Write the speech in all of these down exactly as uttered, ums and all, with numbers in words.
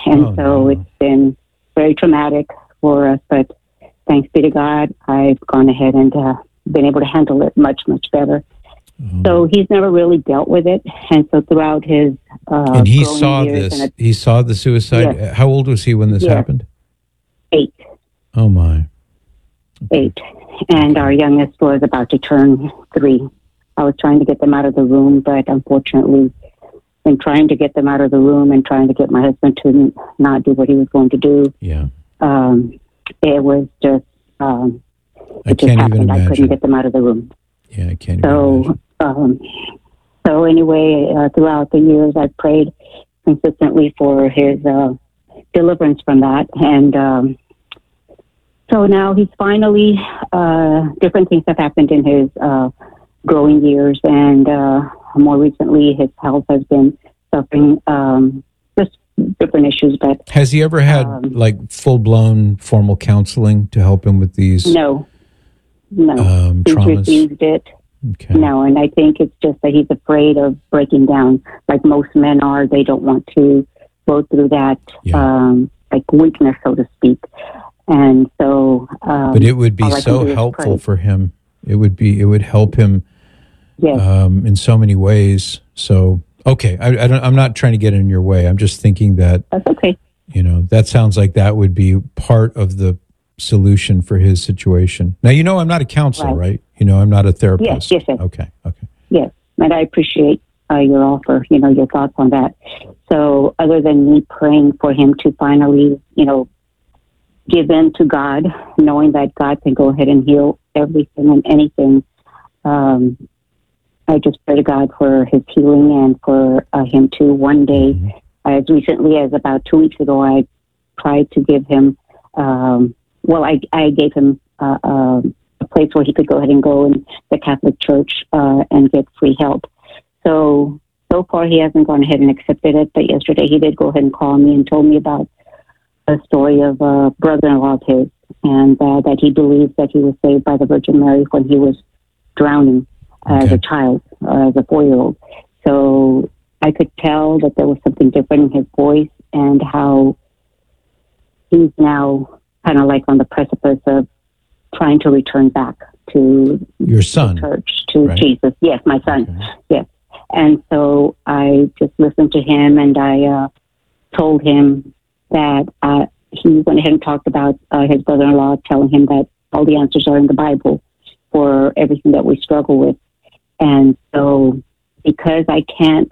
And oh, so no. it's been very traumatic for us, but thanks be to God, I've gone ahead and uh, been able to handle it much, much better. Oh. So he's never really dealt with it. And so throughout his uh, And he growing saw years this. and He saw the suicide. Yes. How old was he when this Yes. happened? eight, Oh, my. eight. And Okay. our youngest was about to turn three. I was trying to get them out of the room, but unfortunately, in trying to get them out of the room and trying to get my husband to not do what he was going to do, Yeah. um, it was just, um, I it just can't happened. even I couldn't imagine. get them out of the room. Yeah, I can't even So, imagine. um, so anyway, uh, throughout the years, I prayed consistently for his uh, deliverance from that. And um, so now he's finally, uh, different things have happened in his uh, growing years. And uh, more recently, his health has been suffering um, just different issues. But Has he ever had um, like full-blown formal counseling to help him with these no, no, um, he's traumas? refused it. Okay. No, and I think it's just that he's afraid of breaking down, like most men are. They don't want to go through that, Yeah. um, like weakness, so to speak. And so, um, But it would be all I can so do is helpful pray. for him. It would be. It would help him Yes, um, in so many ways. So, okay, I, I don't, I'm not trying to get in your way. I'm just thinking that, that's okay. you know, that sounds like that would be part of the solution for his situation. Now, you know, I'm not a counselor, right? Right. You know, I'm not a therapist. Yes, yes, yes. Okay, okay. Yes, and I appreciate uh, your offer, you know, your thoughts on that. So other than me praying for him to finally, you know, give in to God, knowing that God can go ahead and heal everything and anything, um, I just pray to God for his healing and for uh, him to one day, Mm-hmm. as recently as about two weeks ago, I tried to give him, um, well, I, I gave him uh, uh, a place where he could go ahead and go in the Catholic Church uh, and get free help. So, so far he hasn't gone ahead and accepted it, but yesterday he did go ahead and call me and told me about a story of a brother-in-law of his, and uh, that he believes that he was saved by the Virgin Mary when he was drowning as Okay. a child, uh, as a four-year-old. So I could tell that there was something different in his voice and how he's now kind of like on the precipice of trying to return back to Your son. the church, to right? Jesus. Yes, my son. Okay. Yes. And so I just listened to him, and I uh, told him that uh, he went ahead and talked about uh, his brother-in-law, telling him that all the answers are in the Bible for everything that we struggle with. And so because I can't,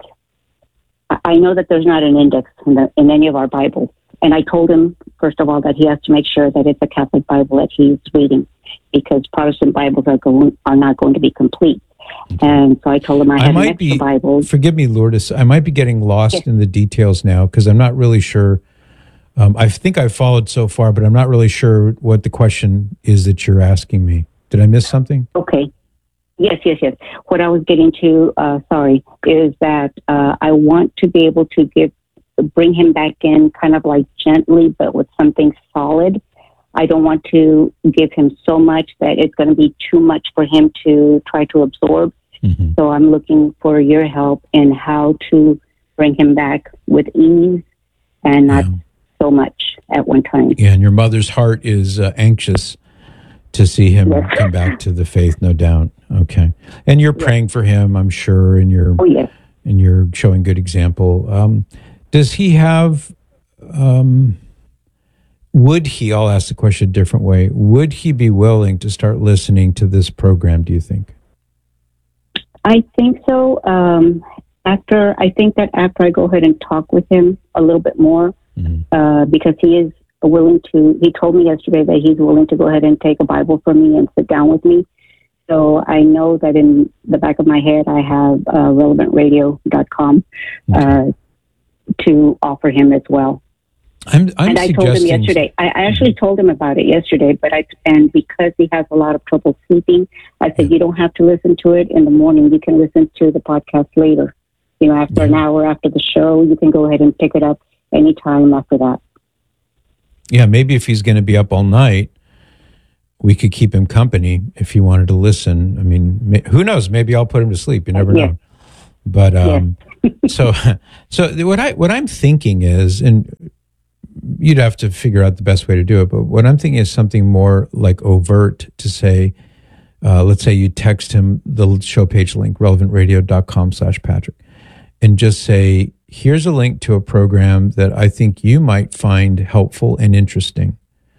I- I know that there's not an index in, the, in any of our Bibles. And I told him, first of all, that he has to make sure that it's a Catholic Bible that he's reading, because Protestant Bibles are going are not going to be complete. And so I told him I I had an might extra be, Bible. forgive me, Lourdes, I might be getting lost Yes. in the details now because I'm not really sure. Um, I think I've followed so far, but I'm not really sure what the question is that you're asking me. Did I miss something? Okay. Yes, yes, yes. What I was getting to, uh, sorry, is that uh, I want to be able to give, bring him back in kind of like gently, but with something solid. I don't want to give him so much that it's going to be too much for him to try to absorb. Mm-hmm. So I'm looking for your help in how to bring him back with ease and not Yeah. so much at one time. Yeah, and your mother's heart is uh, anxious to see him Yes. come back to the faith, no doubt. Okay, and you're Yes. praying for him, I'm sure, and you're Oh, yes. and you're showing good example. Um, does he have? Um, would he? I'll ask the question a different way. Would he be willing to start listening to this program? Do you think? I think so. Um, after I think that after I go ahead and talk with him a little bit more, Mm-hmm. uh, because he is willing to. He told me yesterday that he's willing to go ahead and take a Bible from me and sit down with me. So I know that in the back of my head, I have uh, relevant radio dot com Okay. uh, to offer him as well. I'm, I'm and I told him suggesting- yesterday. I, I actually told him about it yesterday, but I and because he has a lot of trouble sleeping, I said Yeah. you don't have to listen to it in the morning. You can listen to the podcast later. You know, after an Yeah. hour after the show, you can go ahead and pick it up anytime after that. Yeah, maybe if he's going to be up all night, we could keep him company if he wanted to listen. I mean, may, who knows? Maybe I'll put him to sleep. You never Yeah. know. But um, so, so what I what I'm thinking is, and you'd have to figure out the best way to do it. But what I'm thinking is something more like overt to say, uh, let's say you text him the show page link, relevantradio.com slash Patrick, and just say, here's a link to a program that I think you might find helpful and interesting.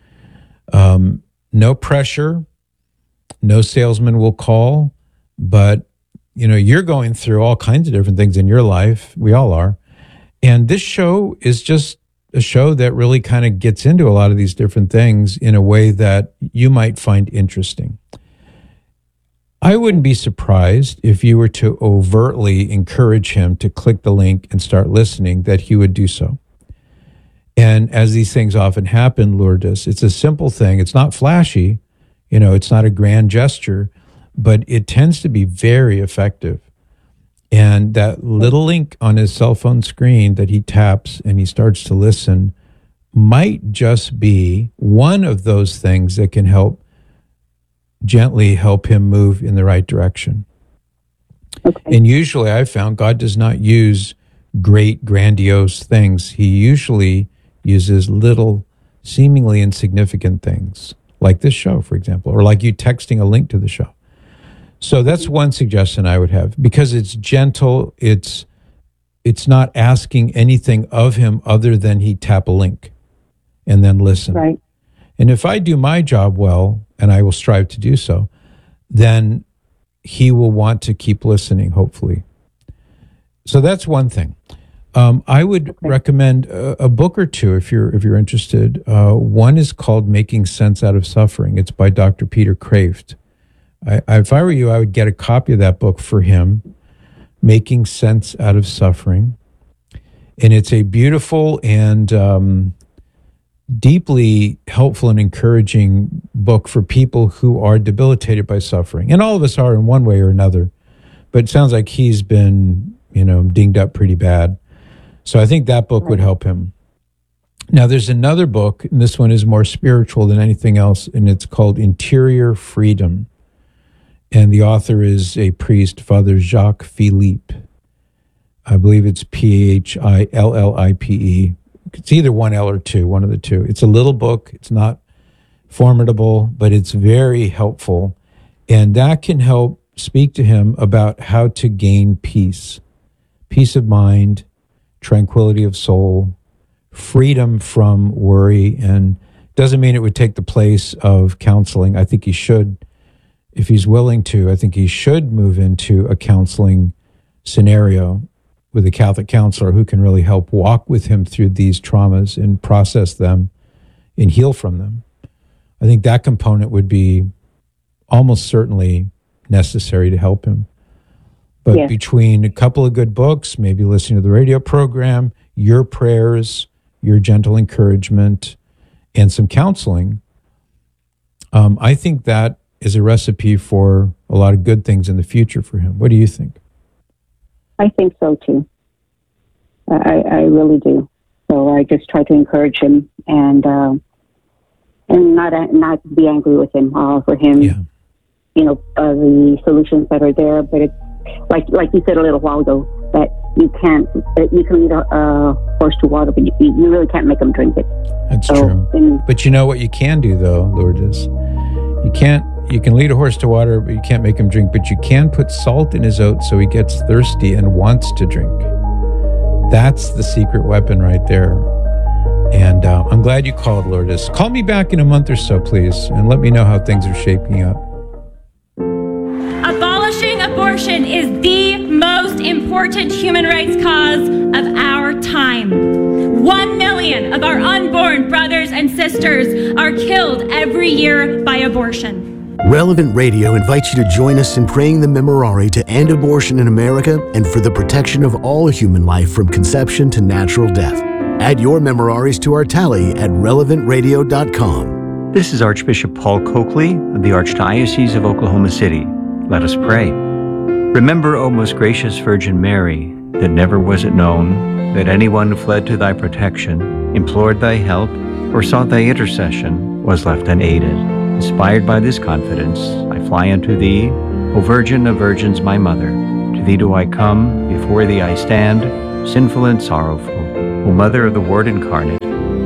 Um, no pressure, no salesman will call, but you know, you're going through all kinds of different things in your life. We all are. And this show is just a show that really kind of gets into a lot of these different things in a way that you might find interesting. I wouldn't be surprised if you were to overtly encourage him to click the link and start listening, that he would do so. And as these things often happen, Lourdes, it's a simple thing. It's not flashy. You know, it's not a grand gesture, but it tends to be very effective. And that little link on his cell phone screen that he taps and he starts to listen might just be one of those things that can help gently help him move in the right direction. Okay. And usually I've found God does not use great, grandiose things. He usually uses little, seemingly insignificant things, like this show, for example, or like you texting a link to the show. So that's one suggestion I would have, because it's gentle. It's it's not asking anything of him other than he tap a link and then listen. Right. And if I do my job well, and I will strive to do so, then he will want to keep listening, hopefully. So that's one thing. Um, I would okay. recommend a, a book or two if you're if you're interested. Uh, one is called Making Sense Out of Suffering. It's by Doctor Peter Kraft. I, if I were you, I would get a copy of that book for him, Making Sense Out of Suffering. And it's a beautiful and um, deeply helpful and encouraging book for people who are debilitated by suffering. And all of us are in one way or another. But it sounds like he's been, you know, dinged up pretty bad. So I think that book would help him. Now, there's another book, and this one is more spiritual than anything else, and it's called Interior Freedom. And the author is a priest, Father Jacques Philippe. I believe it's P H I L L I P E. It's either one L or two, one of the two. It's a little book. It's not formidable, but it's very helpful. And that can help speak to him about how to gain peace, peace of mind, tranquility of soul, freedom from worry. And doesn't mean it would take the place of counseling. I think he should. If he's willing to, I think he should move into a counseling scenario with a Catholic counselor who can really help walk with him through these traumas and process them and heal from them. I think that component would be almost certainly necessary to help him. But yeah. between a couple of good books, maybe listening to the radio program, your prayers, your gentle encouragement, and some counseling, um, I think that is a recipe for a lot of good things in the future for him. What do you think? I think so too. I, I really do. So I just try to encourage him and uh, and not not be angry with him. I'll offer him, yeah. you know, uh, the solutions that are there. But it's like like you said a little while ago, that you can't that you can lead a uh, horse to water, but you, you really can't make him drink it. That's so, true. And, but you know what you can do though, Lourdes? You can't. You can lead a horse to water, but you can't make him drink. But you can put salt in his oats so he gets thirsty and wants to drink. That's the secret weapon right there. And uh, I'm glad you called, Lourdes. Call me back in a month or so, please, and let me know how things are shaping up. Abolishing abortion is the most important human rights cause of our time. One million of our unborn brothers and sisters are killed every year by abortion. Relevant Radio invites you to join us in praying the Memorare to end abortion in America and for the protection of all human life from conception to natural death. Add your Memoraries to our tally at relevant radio dot com. This is Archbishop Paul Coakley of the Archdiocese of Oklahoma City. Let us pray. Remember, O most gracious Virgin Mary, that never was it known that anyone who fled to thy protection, implored thy help, or sought thy intercession was left unaided. Inspired by this confidence, I fly unto thee, O Virgin of Virgins, my Mother. To thee do I come, before thee I stand, sinful and sorrowful. O Mother of the Word incarnate,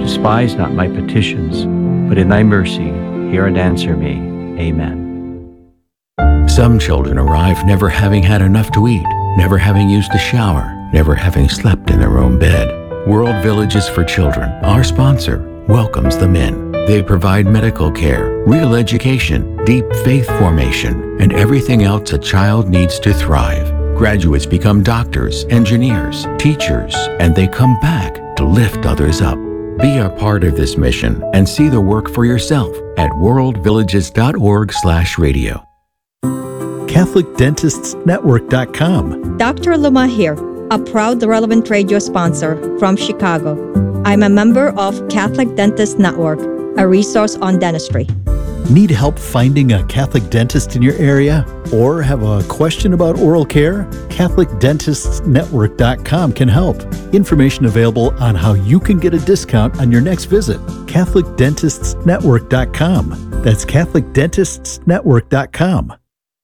Despise not my petitions, but in thy mercy hear and answer me. Amen. Some children arrive never having had enough to eat, never having used a shower, never having slept in their own bed. World Villages for Children, our sponsor, welcomes them in. They provide medical care, real education, deep faith formation, and everything else a child needs to thrive. Graduates become doctors, engineers, teachers, and they come back to lift others up. Be a part of this mission and see the work for yourself at world villages dot org slash radio. Catholic Dentists Network dot com. Doctor Luma here, a proud Relevant Radio sponsor from Chicago. I'm a member of Catholic Dentists Network, a resource on dentistry. Need help finding a Catholic dentist in your area? Or have a question about oral care? Catholic Dentists Network dot com can help. Information available on how you can get a discount on your next visit. Catholic Dentists Network dot com. That's Catholic Dentists Network dot com.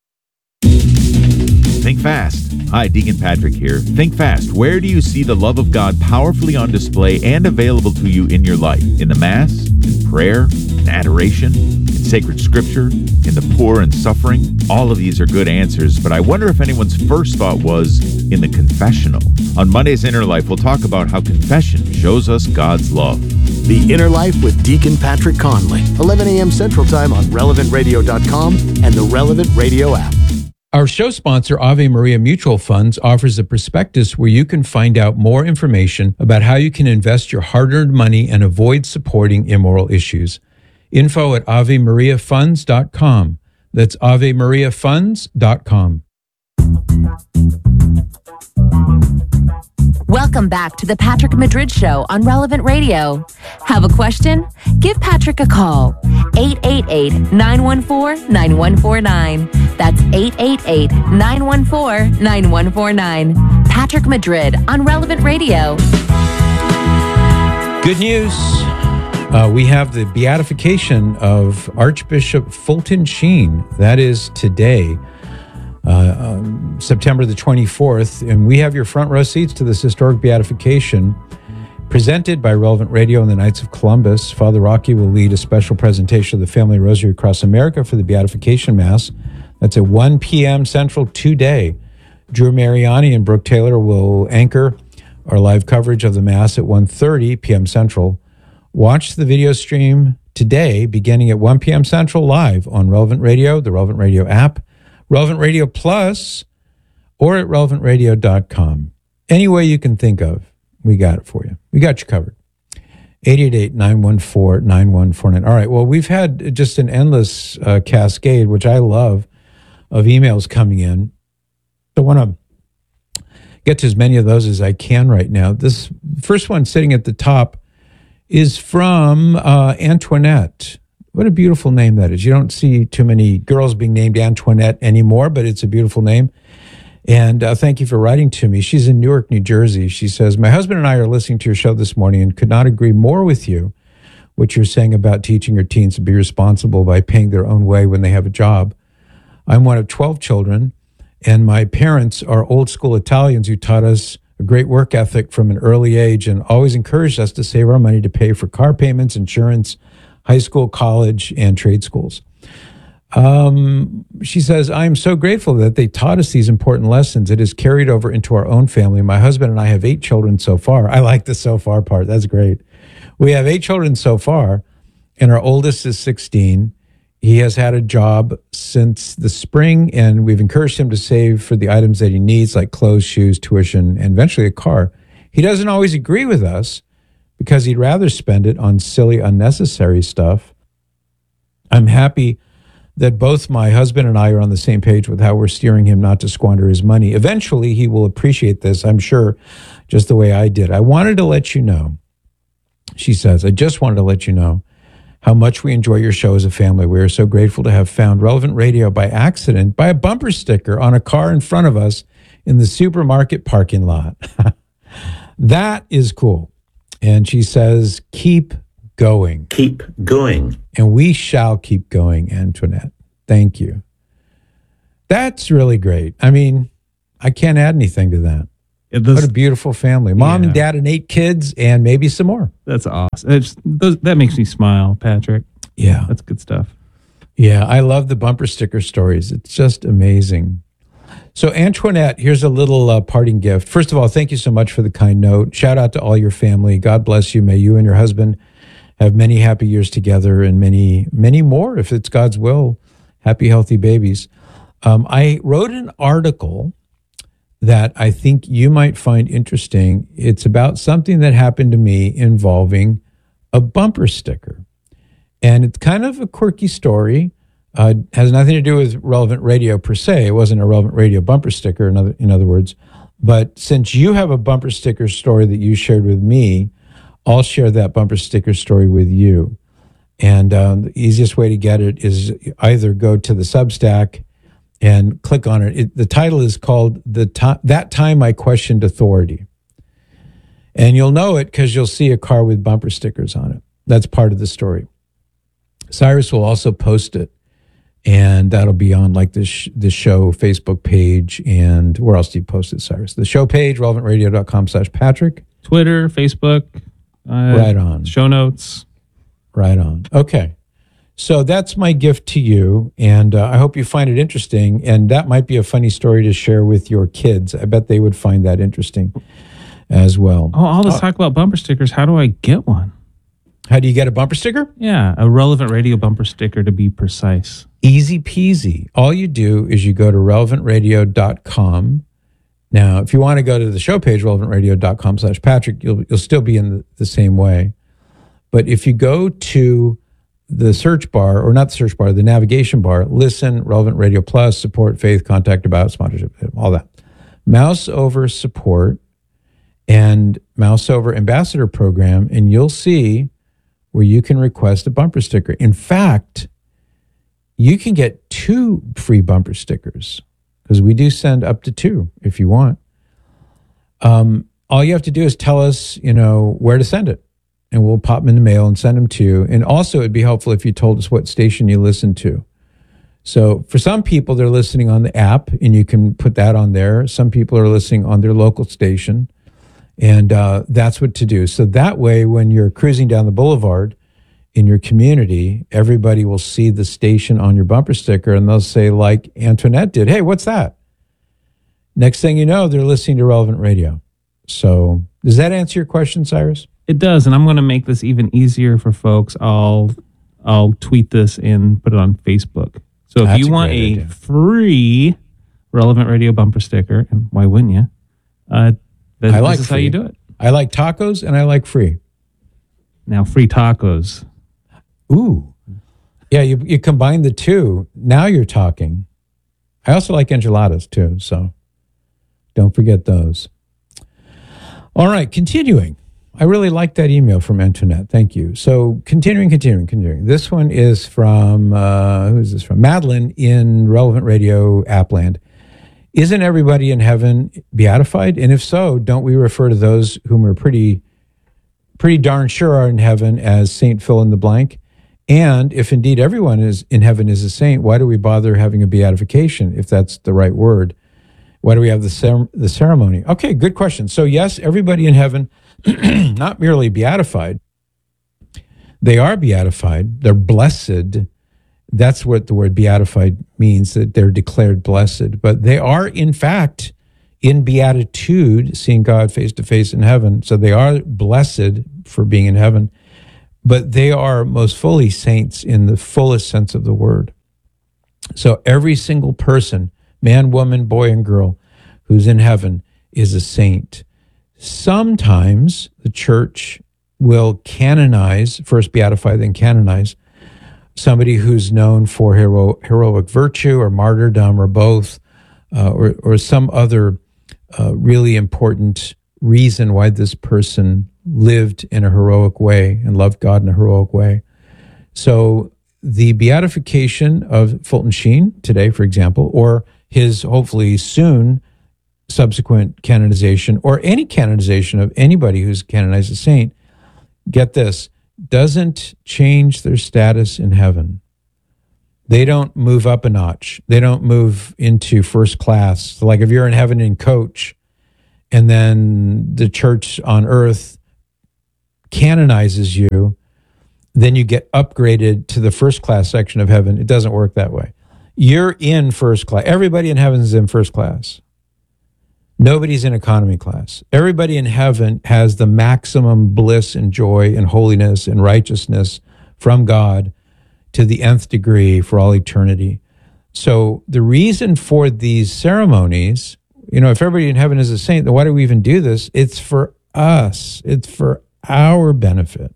Think fast. Hi, Deacon Patrick here. Think fast. Where do you see the love of God powerfully on display and available to you in your life? In the Mass? In prayer? In adoration? In sacred scripture? In the poor and suffering? All of these are good answers, but I wonder if anyone's first thought was in the confessional. On Monday's Inner Life, we'll talk about how confession shows us God's love. The Inner Life with Deacon Patrick Conley, eleven a.m. Central Time on relevant radio dot com and the Relevant Radio app. Our show sponsor, Ave Maria Mutual Funds, offers a prospectus where you can find out more information about how you can invest your hard-earned money and avoid supporting immoral issues. Info at ave maria funds dot com. That's ave maria funds dot com. Welcome back to the Patrick Madrid Show on Relevant Radio. Have a question? Give Patrick a call. eight eight eight, nine one four, nine one four nine. That's eight eight eight, nine one four, nine one four nine. Patrick Madrid on Relevant Radio. Good news. Uh, we have the beatification of Archbishop Fulton Sheen. That is today. Uh, um, September the twenty-fourth, and we have your front row seats to this historic beatification presented by Relevant Radio and the Knights of Columbus. Father Rocky will lead a special presentation of the Family Rosary across America for the Beatification Mass. That's at one p.m. Central today. Drew Mariani and Brooke Taylor will anchor our live coverage of the Mass at one thirty p.m. Central. Watch the video stream today beginning at one p.m. Central live on Relevant Radio, the Relevant Radio app, Relevant Radio Plus, or at relevant radio dot com. Any way you can think of, we got it for you. We got you covered. eight eight eight, nine one four, nine one four nine. All right, well, we've had just an endless uh, cascade, which I love, of emails coming in. I want to get to as many of those as I can right now. This first one sitting at the top is from uh, Antoinette. What a beautiful name that is. You don't see too many girls being named Antoinette anymore, but it's a beautiful name. And uh, thank you for writing to me. She's in Newark, New Jersey. She says, my husband and I are listening to your show this morning and could not agree more with you, what you're saying about teaching your teens to be responsible by paying their own way when they have a job. I'm one of twelve children, and my parents are old school Italians who taught us a great work ethic from an early age and always encouraged us to save our money to pay for car payments, insurance, high school, college, and trade schools. Um, she says, I am so grateful that they taught us these important lessons. It has carried over into our own family. My husband and I have eight children so far. I like the so far part. That's great. We have eight children so far, and our oldest is sixteen. He has had a job since the spring, and we've encouraged him to save for the items that he needs, like clothes, shoes, tuition, and eventually a car. He doesn't always agree with us because he'd rather spend it on silly, unnecessary stuff. I'm happy that both my husband and I are on the same page with how we're steering him not to squander his money. Eventually, he will appreciate this, I'm sure, just the way I did. I wanted to let you know, she says, I just wanted to let you know how much we enjoy your show as a family. We are so grateful to have found Relevant Radio by accident, by a bumper sticker on a car in front of us in the supermarket parking lot. That is cool. And she says, keep going. Keep going. And we shall keep going, Antoinette. Thank you. That's really great. I mean, I can't add anything to that. It, those, what a beautiful family. Mom Yeah. and dad and eight kids and maybe some more. That's awesome. It's, those, that makes me smile, Patrick. Yeah. That's good stuff. Yeah, I love the bumper sticker stories. It's just amazing. So, Antoinette, here's a little uh, parting gift. First of all, thank you so much for the kind note. Shout out to all your family. God bless you. May you and your husband have many happy years together and many, many more, if it's God's will. Happy, healthy babies. Um, I wrote an article that I think you might find interesting. It's about something that happened to me involving a bumper sticker. And it's kind of a quirky story. Uh, has nothing to do with Relevant Radio per se. It wasn't a Relevant Radio bumper sticker, in other, in other words. But since you have a bumper sticker story that you shared with me, I'll share that bumper sticker story with you. And um, the easiest way to get it is either go to the Substack and click on it. it the title is called the Ti- That Time I Questioned Authority. And you'll know it because you'll see a car with bumper stickers on it. That's part of the story. Cyrus will also post it, and that'll be on like the sh- the show Facebook page. And where else do you post it, Cyrus? The show page, relevant radio dot com slash Patrick. Twitter, Facebook. Uh, Right on. Show notes. Right on. Okay. So that's my gift to you, and uh, I hope you find it interesting. And that might be a funny story to share with your kids. I bet they would find that interesting as well. Oh, all this talk about bumper stickers. How do I get one? How do you get a bumper sticker? Yeah, a Relevant Radio bumper sticker to be precise. Easy peasy. All you do is you go to relevant radio dot com. Now, if you want to go to the show page, relevant radio dot com slash Patrick, you'll, you'll still be in the, the same way. But if you go to the search bar, or not the search bar, the navigation bar, listen, Relevant Radio Plus, support, faith, contact, about, sponsorship, all that. Mouse over support and mouse over ambassador program, and you'll see where you can request a bumper sticker. In fact, you can get two free bumper stickers because we do send up to two if you want. Um, all you have to do is tell us, you know, where to send it, and we'll pop them in the mail and send them to you. And also, it'd be helpful if you told us what station you listen to. So for some people, they're listening on the app, and you can put that on there. Some people are listening on their local station. And uh, that's what to do. So that way, when you're cruising down the boulevard in your community, everybody will see the station on your bumper sticker, and they'll say, like Antoinette did, hey, what's that? Next thing you know, they're listening to Relevant Radio. So does that answer your question, Cyrus? It does, and I'm going to make this even easier for folks. I'll I'll tweet this and put it on Facebook. So if That's you a want great a idea. free Relevant Radio bumper sticker, and why wouldn't you? Uh, This, I like this is how free. you do it. I like tacos and I like free. Now, free tacos. Ooh. Yeah, you you combine the two. Now you're talking. I also like enchiladas too, so don't forget those. All right, continuing. I really like that email from Antoinette. Thank you. So continuing, continuing, continuing. This one is from, uh, who is this from? Madeline in Relevant Radio Appland. Isn't everybody in heaven beatified? And if so, don't we refer to those whom we're pretty, pretty darn sure are in heaven as Saint fill in the blank? And if indeed everyone is in heaven is a saint, why do we bother having a beatification if that's the right word? Why do we have the cer- the ceremony? Okay, good question. So yes, everybody in heaven, not merely beatified, they are beatified. They're blessed. That's what the word beatified means, that they're declared blessed. But they are, in fact, in beatitude, seeing God face to face in heaven. So they are blessed for being in heaven. But they are most fully saints in the fullest sense of the word. So every single person, man, woman, boy, and girl, who's in heaven is a saint. Sometimes the church will canonize, first beatify, then canonize, somebody who's known for hero, heroic virtue or martyrdom or both, uh, or, or some other uh, really important reason why this person lived in a heroic way and loved God in a heroic way. So the beatification of Fulton Sheen today, for example, or his hopefully soon subsequent canonization, or any canonization of anybody who's canonized a saint, get this, doesn't change their status in heaven. They don't move up a notch. They don't move into first class. So like if you're in heaven in coach and then the church on earth canonizes you, then you get upgraded to the first class section of heaven. It doesn't work that way. You're in first class. Everybody in heaven is in first class. Nobody's in economy class. Everybody in heaven has the maximum bliss and joy and holiness and righteousness from God to the nth degree for all eternity. So the reason for these ceremonies, you know, if everybody in heaven is a saint, then why do we even do this? It's for us. It's for our benefit.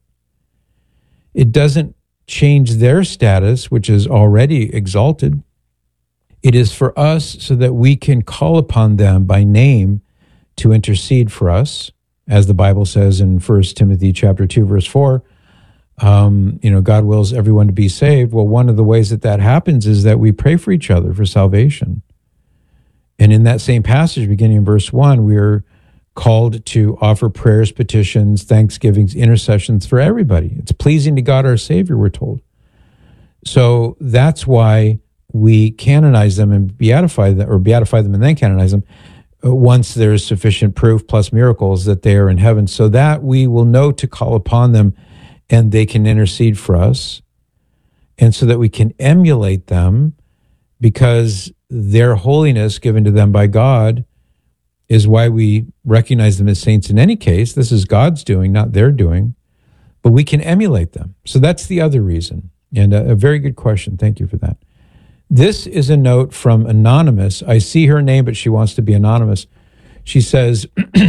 It doesn't change their status, which is already exalted. It is for us so that we can call upon them by name to intercede for us, as the Bible says in First Timothy chapter two, verse four. Um, you know, God wills everyone to be saved. Well, one of the ways that that happens is that we pray for each other for salvation. And in that same passage, beginning in verse one, we are called to offer prayers, petitions, thanksgivings, intercessions for everybody. It's pleasing to God our Savior, we're told. So that's why we canonize them and beatify them, or beatify them and then canonize them, uh, once there's sufficient proof plus miracles that they are in heaven, so that we will know to call upon them and they can intercede for us, and so that we can emulate them, because their holiness given to them by God is why we recognize them as saints in any case. This is God's doing, not their doing, but we can emulate them. So that's the other reason. And a, a very good question. Thank you for that. This is a note from Anonymous. I see her name, but she wants to be anonymous. She says,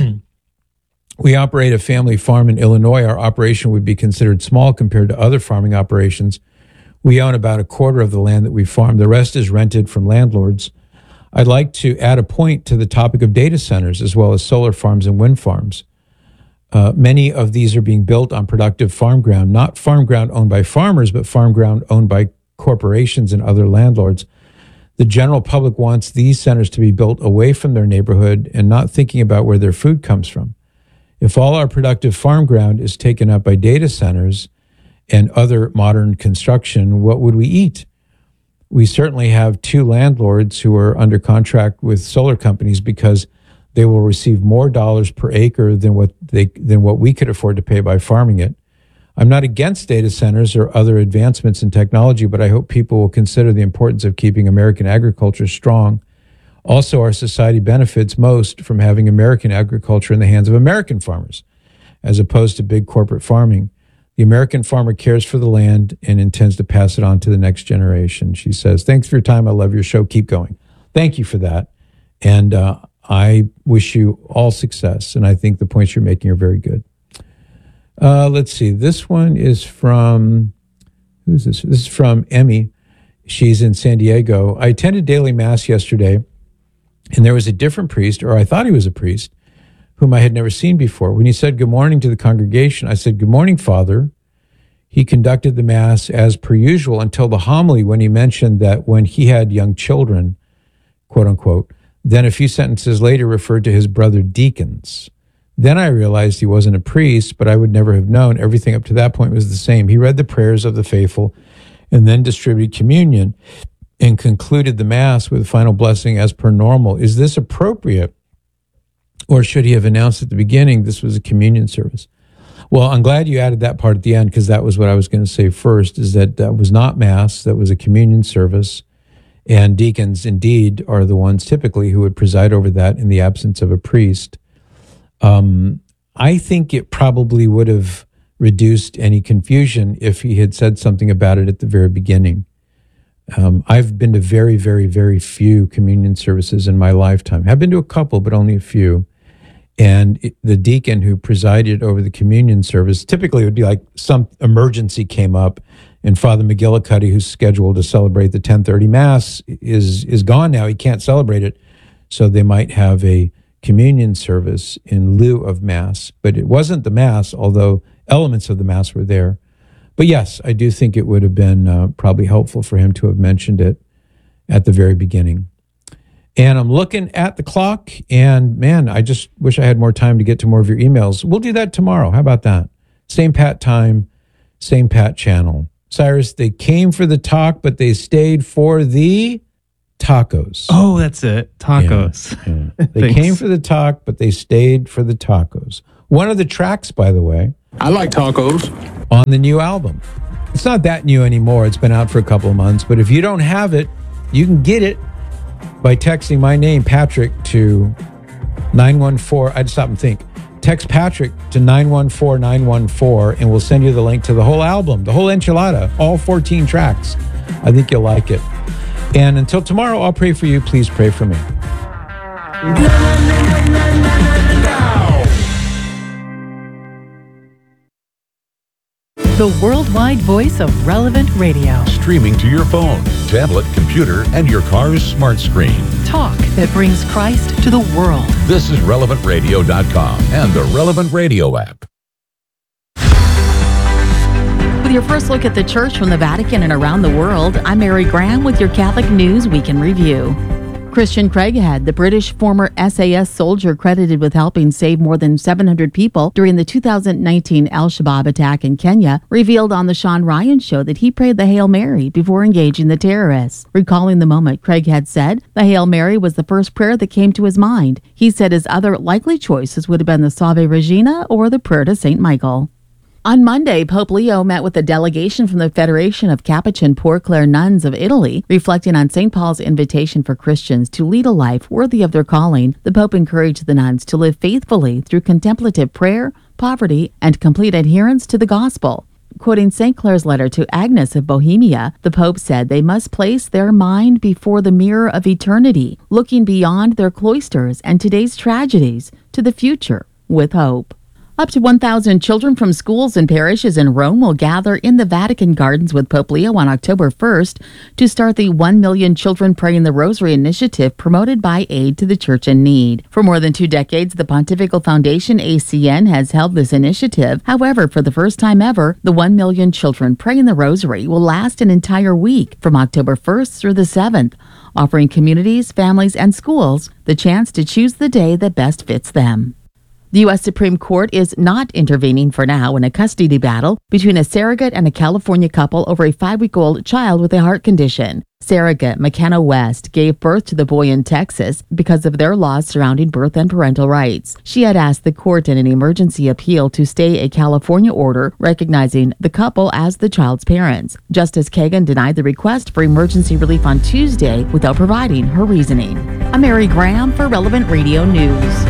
we operate a family farm in Illinois. Our operation would be considered small compared to other farming operations. We own about a quarter of the land that we farm. The rest is rented from landlords. I'd like to add a point to the topic of data centers, as well as solar farms and wind farms. Uh, many of these are being built on productive farm ground, not farm ground owned by farmers, but farm ground owned by corporations and other landlords. The general public wants these centers to be built away from their neighborhood and not thinking about where their food comes from. If all our productive farm ground is taken up by data centers and other modern construction, what would we eat? We certainly have two landlords who are under contract with solar companies because they will receive more dollars per acre than what they than what we could afford to pay by farming it. I'm not against data centers or other advancements in technology, but I hope people will consider the importance of keeping American agriculture strong. Also, our society benefits most from having American agriculture in the hands of American farmers, as opposed to big corporate farming. The American farmer cares for the land and intends to pass it on to the next generation. She says, thanks for your time. I love your show. Keep going. Thank you for that. And uh, I wish you all success. And I think the points you're making are very good. Uh, let's see. This one is from, who's this? This is from Emmy. She's in San Diego. I attended daily mass yesterday, and there was a different priest, or I thought he was a priest, whom I had never seen before. When he said good morning to the congregation, I said, good morning, Father. He conducted the mass as per usual until the homily, when he mentioned that when he had young children, quote unquote, then a few sentences later referred to his brother deacons. Then I realized he wasn't a priest, but I would never have known. Everything up to that point was the same. He read the prayers of the faithful and then distributed communion and concluded the mass with a final blessing as per normal. Is this appropriate? Or should he have announced at the beginning this was a communion service? Well, I'm glad you added that part at the end, because that was what I was going to say first, is that that was not mass, that was a communion service. And deacons, indeed, are the ones typically who would preside over that in the absence of a priest. Um, I think it probably would have reduced any confusion if he had said something about it at the very beginning. Um, I've been to very, very, very few communion services in my lifetime. I've been to a couple, but only a few. And it, the deacon who presided over the communion service, typically it would be like some emergency came up, and Father McGillicuddy, who's scheduled to celebrate the ten thirty Mass, is is gone now. He can't celebrate it. So they might have a communion service in lieu of Mass. But it wasn't the Mass, although elements of the Mass were there. But yes, I do think it would have been uh, probably helpful for him to have mentioned it at the very beginning. And I'm looking at the clock, and man, I just wish I had more time to get to more of your emails. We'll do that tomorrow. How about that? Same Pat time, same Pat channel. Cyrus, they came for the talk, but they stayed for the tacos. Oh, that's it. Tacos. Yeah, yeah. They came for the talk, but they stayed for the tacos. One of the tracks, by the way, I like tacos, on the new album. It's not that new anymore. It's been out for a couple of months. But if you don't have it, you can get it by texting my name, Patrick, to nine one four. I'd stop and think. Text Patrick to nine one four nine one four, and we'll send you the link to the whole album, the whole enchilada, all fourteen tracks. I think you'll like it. And until tomorrow, I'll pray for you. Please pray for me. The worldwide voice of Relevant Radio. Streaming to your phone, tablet, computer, and your car's smart screen. Talk that brings Christ to the world. This is relevant radio dot com and the Relevant Radio app. With your first look at the church from the Vatican and around the world, I'm Mary Graham with your Catholic News Week in Review. Christian Craighead, the British former S A S soldier credited with helping save more than seven hundred people during the two thousand nineteen Al-Shabaab attack in Kenya, revealed on the Sean Ryan Show that he prayed the Hail Mary before engaging the terrorists. Recalling the moment, Craighead said, "The Hail Mary was the first prayer that came to his mind." He said his other likely choices would have been the Salve Regina or the prayer to Saint Michael. On Monday, Pope Leo met with a delegation from the Federation of Capuchin Poor Clare Nuns of Italy, reflecting on Saint Paul's invitation for Christians to lead a life worthy of their calling. The Pope encouraged the nuns to live faithfully through contemplative prayer, poverty, and complete adherence to the gospel. Quoting Saint Clare's letter to Agnes of Bohemia, the Pope said they must place their mind before the mirror of eternity, looking beyond their cloisters and today's tragedies to the future with hope. Up to one thousand children from schools and parishes in Rome will gather in the Vatican Gardens with Pope Leo on October first to start the one million Children Praying the Rosary initiative promoted by Aid to the Church in Need. For more than two decades, the Pontifical Foundation, A C N, has held this initiative. However, for the first time ever, the one million Children Praying the Rosary will last an entire week from October first through the seventh, offering communities, families, and schools the chance to choose the day that best fits them. The U S Supreme Court is not intervening for now in a custody battle between a surrogate and a California couple over a five-week-old child with a heart condition. Surrogate McKenna West gave birth to the boy in Texas because of their laws surrounding birth and parental rights. She had asked the court in an emergency appeal to stay a California order recognizing the couple as the child's parents. Justice Kagan denied the request for emergency relief on Tuesday without providing her reasoning. I'm Mary Graham for Relevant Radio News.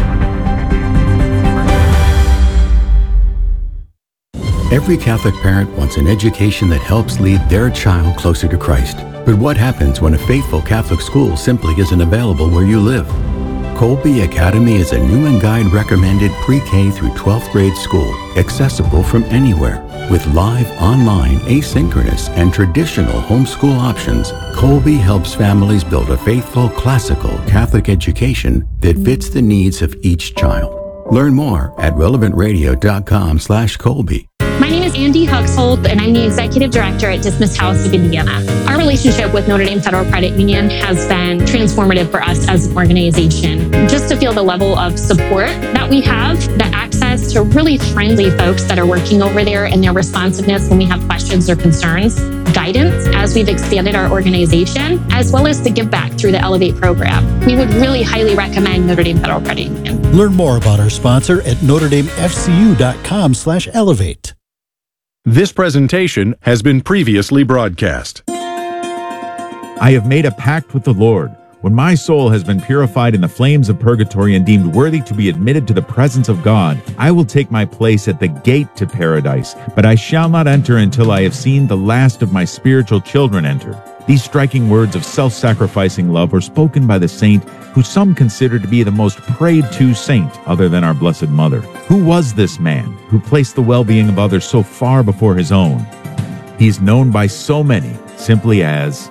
Every Catholic parent wants an education that helps lead their child closer to Christ. But what happens when a faithful Catholic school simply isn't available where you live? Colby Academy is a new and guide recommended pre-K through twelfth grade school, accessible from anywhere. With live, online, asynchronous, and traditional homeschool options, Colby helps families build a faithful, classical Catholic education that fits the needs of each child. Learn more at relevant radio dot com slash Colby. My name is Andy Huxhold, and I'm the Executive Director at Dismissed House of Indiana. Our relationship with Notre Dame Federal Credit Union has been transformative for us as an organization. Just to feel the level of support that we have, the access to really friendly folks that are working over there and their responsiveness when we have questions or concerns, guidance as we've expanded our organization, as well as the give back through the Elevate program. We would really highly recommend Notre Dame Federal Credit Union. Learn more about our sponsor at notre dame f c u dot com slash elevate. This presentation has been previously broadcast. I have made a pact with the Lord. When my soul has been purified in the flames of purgatory and deemed worthy to be admitted to the presence of God, I will take my place at the gate to paradise, but I shall not enter until I have seen the last of my spiritual children enter. These striking words of self-sacrificing love were spoken by the saint who some consider to be the most prayed-to saint other than our Blessed Mother. Who was this man who placed the well-being of others so far before his own? He is known by so many simply as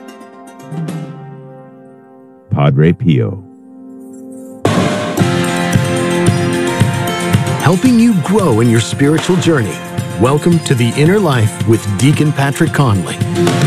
Padre Pio. Helping you grow in your spiritual journey. Welcome to The Inner Life with Deacon Patrick Conley.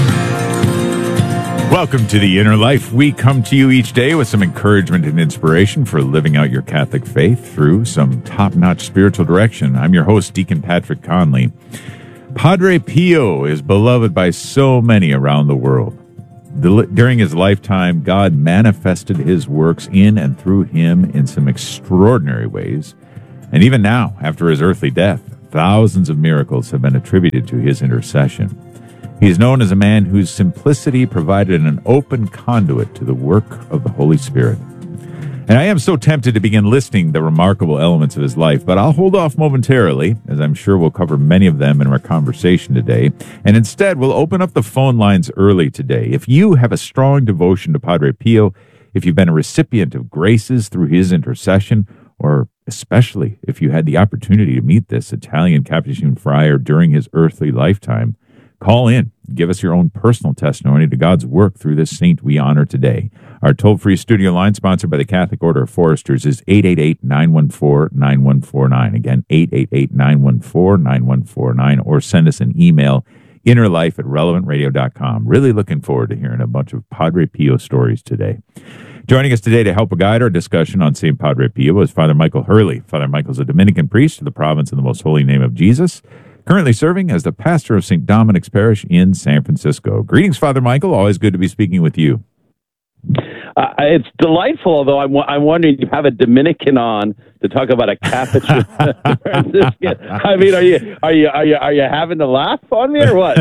Welcome to The Inner Life. We come to you each day with some encouragement and inspiration for living out your Catholic faith through some top-notch spiritual direction. I'm your host, Deacon Patrick Conley. Padre Pio is beloved by so many around the world. The, during his lifetime, God manifested his works in and through him in some extraordinary ways. And even now, after his earthly death, thousands of miracles have been attributed to his intercession. He is known as a man whose simplicity provided an open conduit to the work of the Holy Spirit. And I am so tempted to begin listing the remarkable elements of his life, but I'll hold off momentarily, as I'm sure we'll cover many of them in our conversation today. And instead, we'll open up the phone lines early today. If you have a strong devotion to Padre Pio, if you've been a recipient of graces through his intercession, or especially if you had the opportunity to meet this Italian Capuchin friar during his earthly lifetime, call in. Give us your own personal testimony to God's work through this saint we honor today. Our toll-free studio line, sponsored by the Catholic Order of Foresters, is eight eight eight, nine one four, nine one four nine. Again, eight eight eight, nine one four, nine one four nine, or send us an email, innerlife at relevant radio dot com. Really looking forward to hearing a bunch of Padre Pio stories today. Joining us today to help guide our discussion on Saint Padre Pio is Father Michael Hurley. Father Michael is a Dominican priest of the province of the Most Holy Name of Jesus, currently serving as the pastor of Saint Dominic's Parish in San Francisco. Greetings, Father Michael. Always good to be speaking with you. Uh, it's delightful, although I'm, I'm wondering, you have a Dominican on to talk about a Catholic Franciscan. I mean, are you are you are you are you having to laugh on me or what?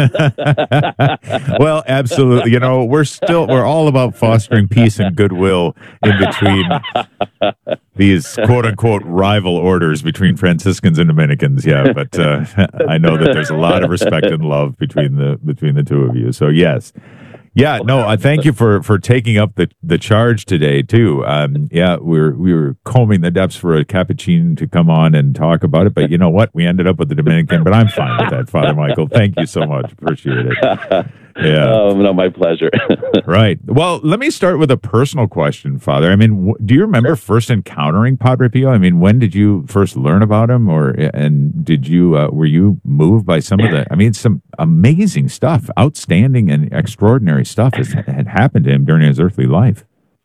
Well, absolutely. You know, we're still we're all about fostering peace and goodwill in between these quote unquote rival orders between Franciscans and Dominicans. Yeah, but uh, I know that there's a lot of respect and love between the between the two of you. So yes. Yeah, no, I thank you for, for taking up the, the charge today, too. Um, yeah, we were, we were combing the depths for a Capuchin to come on and talk about it, but you know what? We ended up with the Dominican, but I'm fine with that, Father Michael. Thank you so much. Appreciate it. Yeah. Oh, no, my pleasure. Right. Well, let me start with a personal question, Father. I mean, w- do you remember first encountering Padre Pio? I mean, when did you first learn about him, or and did you uh, were you moved by some of the? I mean, some amazing stuff, outstanding and extraordinary stuff has, had happened to him during his earthly life.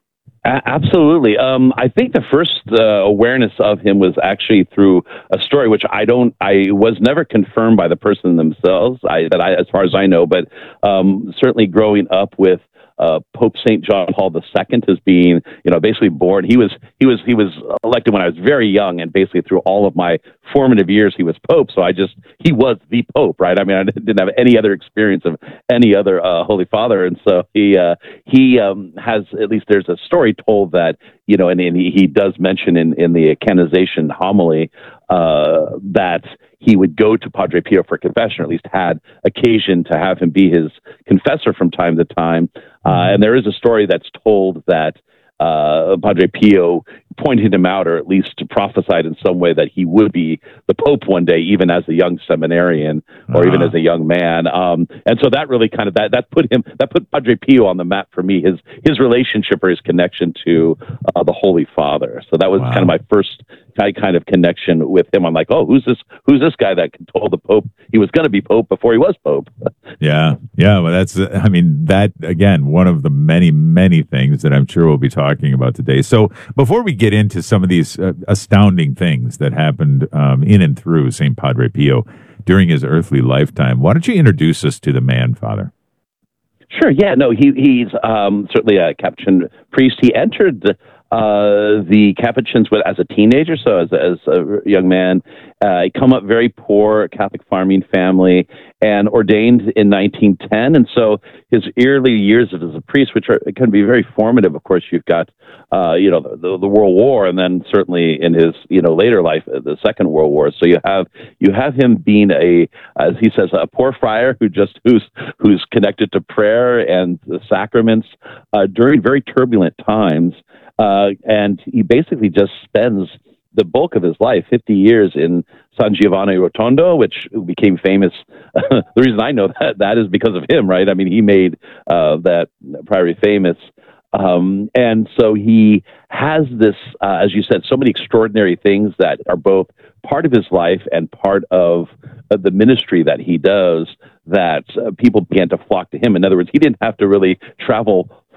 Absolutely. Um, I think the first uh, awareness of him was actually through a story, which I don't, I was never confirmed by the person themselves, I, that I, as far as I know, but um, certainly growing up with uh, Pope Saint John Paul the Second as being, you know, basically born. He was he was he was elected when I was very young, and basically through all of my formative years, he was Pope. So I just he was the Pope, right? I mean, I didn't have any other experience of any other uh, Holy Father, and so he uh, he um, has, at least there's a story told that, you know, and, and he, he does mention in in the canonization homily uh, that he would go to Padre Pio for confession, or at least had occasion to have him be his confessor from time to time. Uh, and there is a story that's told that uh, Padre Pio pointed him out, or at least prophesied in some way, that he would be the Pope one day, even as a young seminarian, or uh-huh. even as a young man. Um, and so that really kind of, that, that put him, that put Padre Pio on the map for me, his, his relationship or his connection to uh, the Holy Father. So that was wow. kind of my first kind of connection with him. I'm like, oh, who's this, who's this guy that told the Pope he was going to be Pope before he was Pope? Yeah. Yeah. Well, that's, I mean, that again, one of the many, many things that I'm sure we'll be talking about today. So before we get into some of these uh, astounding things that happened um, in and through Saint Padre Pio during his earthly lifetime, why don't you introduce us to the man, Father? Sure. Yeah. No, he he's um, certainly a Capuchin priest. He entered the, uh, the Capuchins with, as a teenager, so as, as a young man. Uh, he come up very poor Catholic farming family, and ordained in nineteen ten. And so his early years as a priest, which are, can be very formative. Of course, you've got uh, you know the, the, the World War, and then certainly in his you know later life, the Second World War. So you have you have him being a, as he says, a poor friar who just who's who's connected to prayer and the sacraments uh, during very turbulent times, uh, and he basically just spends the bulk of his life, fifty years, in San Giovanni Rotondo, which became famous. The reason I know that that is because of him, right? I mean, he made uh, that priory famous. Um, and so he has this, uh, as you said, so many extraordinary things that are both part of his life and part of, of the ministry that he does, that uh, people began to flock to him. In other words, he didn't have to really travel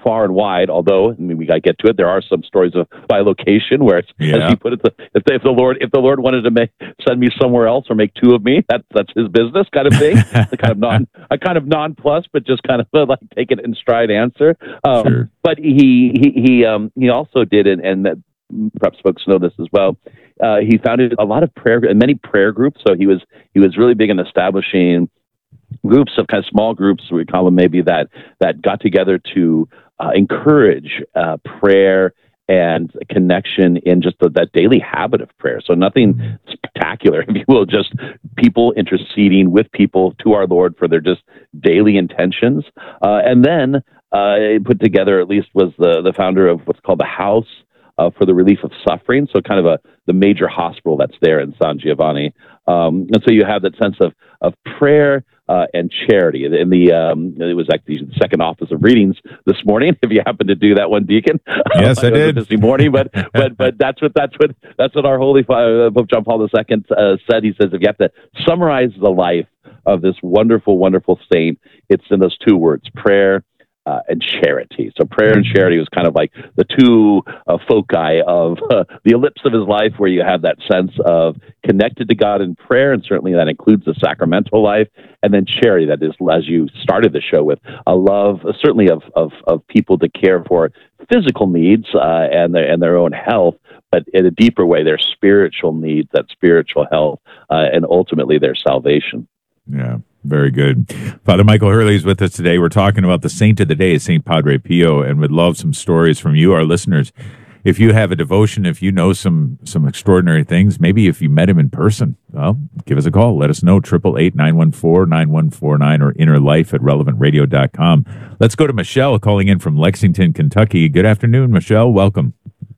far and wide. Although, I mean, we got to get to it. There are some stories of by location where, it's, Yeah. as he put it, the, if, the, if the Lord if the Lord wanted to make send me somewhere else or make two of me, that's that's His business, kind of thing. the kind of non a kind of non-plus, but just kind of like take it in stride answer. Um, Sure. But he he he um, he also did it, and that perhaps folks know this as well. Uh, he founded a lot of prayer, many prayer groups. So he was he was really big in establishing groups of kind of small groups, we call them maybe, that that got together to uh, encourage uh, prayer and connection in just the, that daily habit of prayer. So nothing spectacular, if you will, just people interceding with people to our Lord for their just daily intentions. Uh, and then uh, put together, at least was the, the founder of what's called the House uh, for the Relief of Suffering. So kind of a the major hospital that's there in San Giovanni. Um, and so you have that sense of, of prayer uh, and charity. In the um, it was actually the second office of readings this morning. If you happen to do that one, Deacon. Yes, I it was did. a busy morning, but but but that's what that's what that's what our Holy Father, Pope John Paul the Second uh, said. He says if you have to summarize the life of this wonderful, wonderful saint, it's in those two words: prayer Uh, and charity. So prayer and charity was kind of like the two uh, foci of uh, the ellipse of his life, where you have that sense of connected to God in prayer, and certainly that includes the sacramental life, and then charity, that is, as you started the show with, a love, uh, certainly of, of of people to care for physical needs uh, and their and their own health, but in a deeper way, their spiritual needs, that spiritual health, uh, and ultimately their salvation. Yeah, very good. Father Michael Hurley is with us today. We're talking about the saint of the day, Saint Padre Pio, and would love some stories from you, our listeners. If you have a devotion, if you know some some extraordinary things, maybe if you met him in person, well, give us a call. Let us know, eight eight eight, nine one four, nine one four nine or innerlife at relevant radio dot com. Let's go to Michelle calling in from Lexington, Kentucky. Good afternoon, Michelle. Welcome.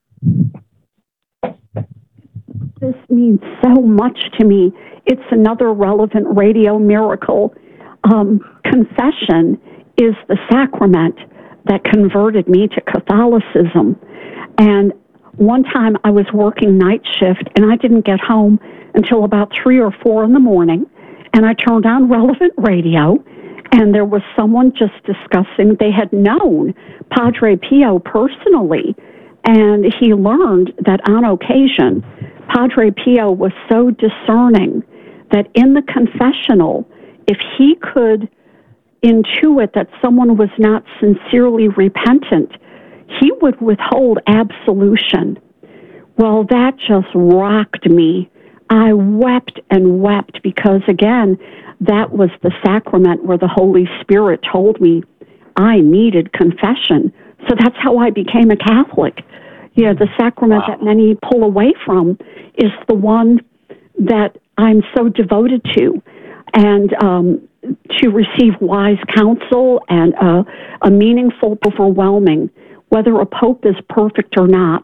This means so much to me. It's another relevant radio miracle. Um, confession is the sacrament that converted me to Catholicism. And one time I was working night shift and I didn't get home until about three or four in the morning. And I turned on Relevant Radio, and there was someone just discussing, they had known Padre Pio personally, and he learned that on occasion, Padre Pio was so discerning that in the confessional, if he could intuit that someone was not sincerely repentant, he would withhold absolution. Well, that just rocked me. I wept and wept because, again, that was the sacrament where the Holy Spirit told me I needed confession. So that's how I became a Catholic. You know, the sacrament wow. that many pull away from is the one that I'm so devoted to. And um, to receive wise counsel and uh, a meaningful, overwhelming, whether a pope is perfect or not,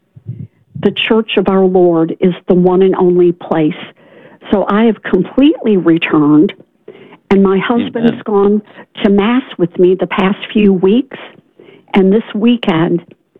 the Church of our Lord is the one and only place. So I have completely returned, and my husband's Amen. Gone to Mass with me the past few weeks, and this weekend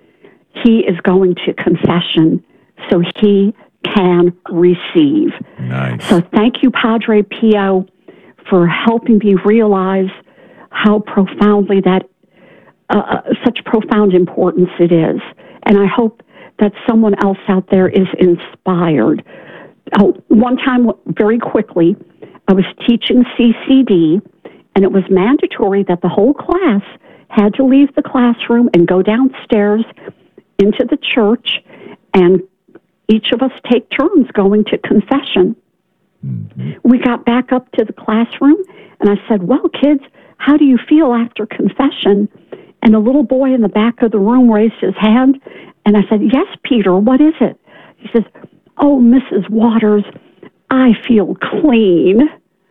he is going to confession so he can receive. Nice. So thank you, Padre Pio, for helping me realize how profoundly that, uh, such profound importance it is. And I hope that someone else out there is inspired. Oh, one time, very quickly, I was teaching C C D, and it was mandatory that the whole class had to leave the classroom and go downstairs into the church, and each of us take turns going to confession. Mm-hmm. We got back up to the classroom, and I said, well, kids, how do you feel after confession? And a little boy in the back of the room raised his hand, and I said, yes, Peter, what is it? He says, oh, Missus Waters, I feel clean.